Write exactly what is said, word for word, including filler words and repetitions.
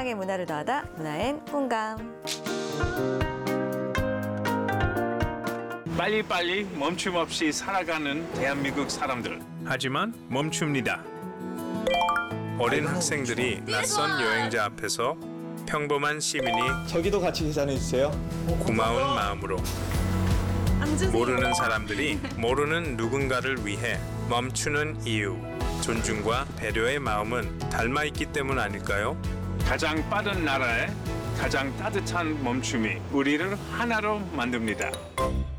일상의 문화를 더하다 문화엔 공감. 빨리빨리 멈춤 없이 살아가는 대한민국 사람들. 하지만 멈춥니다. 어린 학생들이 낯선 여행자 앞에서 평범한 시민이 저기도 같이 계산해 주세요. 고마운 마음으로 모르는 사람들이 모르는 누군가를 위해 멈추는 이유, 존중과 배려의 마음은 닮아 있기 때문 아닐까요? 가장 빠른 나라에 가장 따뜻한 멈춤이 우리를 하나로 만듭니다.